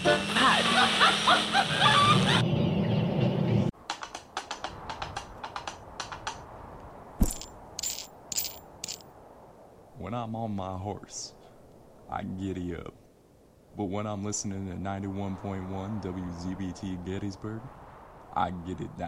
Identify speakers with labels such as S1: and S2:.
S1: When I'm on my horse, I giddy up. But when I'm listening to 91.1 WZBT Gettysburg, I get it down.